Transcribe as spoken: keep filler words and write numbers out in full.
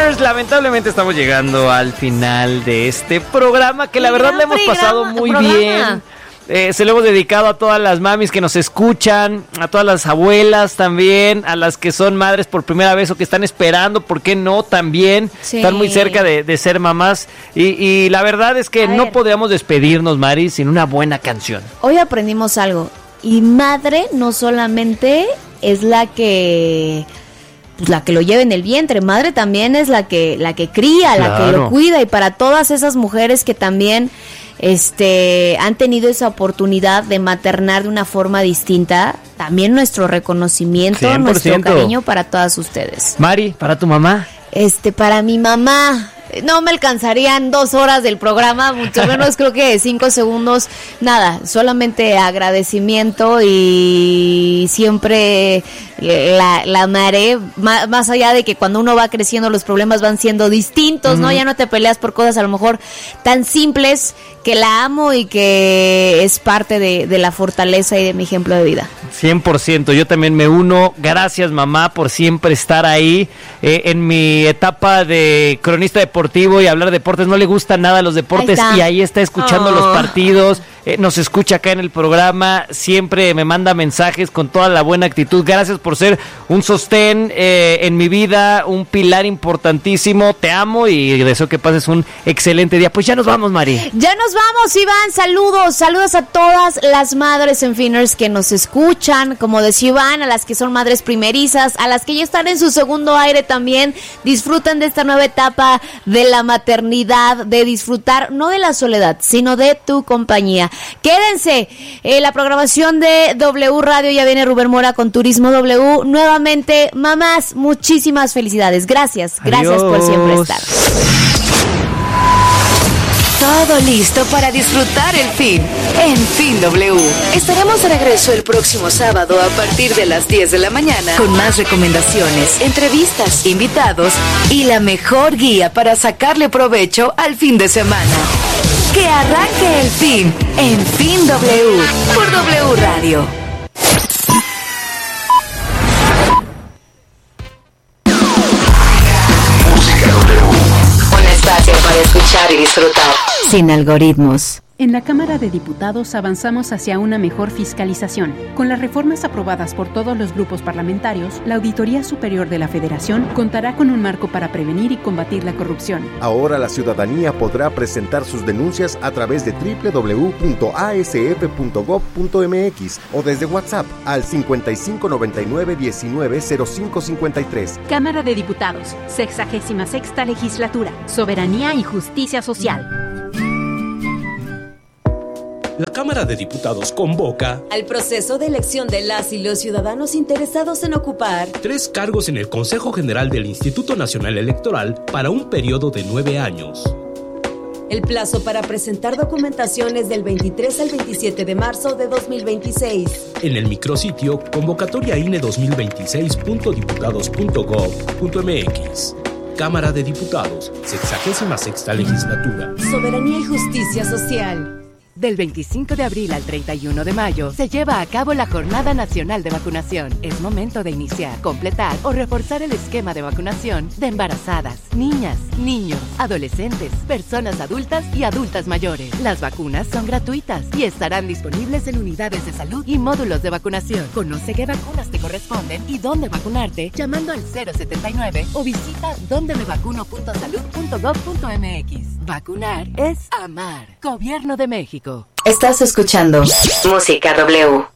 Finers, lamentablemente estamos llegando al final de este programa que la verdad le hemos programa, pasado muy programa. bien. Eh, se lo hemos dedicado a todas las mamis que nos escuchan, a todas las abuelas también, a las que son madres por primera vez o que están esperando, ¿por qué no? También Sí. están muy cerca de, de ser mamás. Y, y la verdad es que A no ver. podríamos despedirnos, Mari, sin una buena canción. Hoy aprendimos algo. Y madre no solamente es la que... pues la que lo lleva en el vientre, madre también es la que la que cría, la que Claro. lo cuida, y para todas esas mujeres que también este han tenido esa oportunidad de maternar de una forma distinta, también nuestro reconocimiento, cien por ciento. nuestro cariño para todas ustedes. Mari, para tu mamá. Este, para mi mamá, no me alcanzarían dos horas del programa, mucho menos creo que cinco segundos, nada, solamente agradecimiento y siempre la, la amaré, más, más allá de que cuando uno va creciendo los problemas van siendo distintos, ¿no? Ya no te peleas por cosas a lo mejor tan simples, que la amo y que es parte de, de la fortaleza y de mi ejemplo de vida. cien por ciento, yo también me uno. Gracias, mamá, por siempre estar ahí. Eh, en mi etapa de cronista deportivo y hablar de deportes, no le gusta nada los deportes Ahí está. y ahí está escuchando Oh. los partidos, eh, nos escucha acá en el programa, siempre me manda mensajes con toda la buena actitud. Gracias por ser un sostén eh, en mi vida, un pilar importantísimo. Te amo y deseo que pases un excelente día. Pues ya nos vamos, Mari. Ya nos vamos, Iván, saludos, saludos a todas las madres en Finers que nos escuchan, como decía Iván, a las que son madres primerizas, a las que ya están en su segundo aire también, disfruten de esta nueva etapa de la maternidad, de disfrutar, no de la soledad, sino de tu compañía. Quédense, eh, la programación de W Radio, ya viene Rubén Mora con Turismo W, nuevamente, mamás, muchísimas felicidades, gracias, gracias Adiós. por siempre estar. Todo listo para disfrutar el fin. En Fin W. Estaremos de regreso el próximo sábado a partir de las diez de la mañana con más recomendaciones, entrevistas, invitados y la mejor guía para sacarle provecho al fin de semana. Que arranque el fin en Fin W por W Radio. Un espacio para escuchar y disfrutar sin algoritmos. En la Cámara de Diputados avanzamos hacia una mejor fiscalización. Con las reformas aprobadas por todos los grupos parlamentarios, la Auditoría Superior de la Federación contará con un marco para prevenir y combatir la corrupción. Ahora la ciudadanía podrá presentar sus denuncias a través de doble u doble u doble u punto a s f punto gob punto m x o desde WhatsApp al cincuenta y cinco noventa y nueve diecinueve cero cinco cincuenta y tres. Cámara de Diputados, sexagésima sexta Legislatura, Soberanía y Justicia Social. La Cámara de Diputados convoca al proceso de elección de las y los ciudadanos interesados en ocupar tres cargos en el Consejo General del Instituto Nacional Electoral para un periodo de nueve años. El plazo para presentar documentación es del veintitrés al veintisiete de marzo de dos mil veintiséis. En el micrositio convocatoria I N E dos mil veintiséis punto diputados punto gob punto m x. Cámara de Diputados, sexagésima sexta Legislatura. Soberanía y Justicia Social. Del veinticinco de abril al treinta y uno de mayo se lleva a cabo la Jornada Nacional de Vacunación. Es momento de iniciar, completar o reforzar el esquema de vacunación de embarazadas, niñas, niños, adolescentes, personas adultas y adultas mayores. Las vacunas son gratuitas y estarán disponibles en unidades de salud y módulos de vacunación. Conoce qué vacunas te corresponden y dónde vacunarte llamando al cero setenta y nueve o visita donde me vacuno punto salud punto gob punto m x. Vacunar es amar. Gobierno de México. Estás escuchando Música W.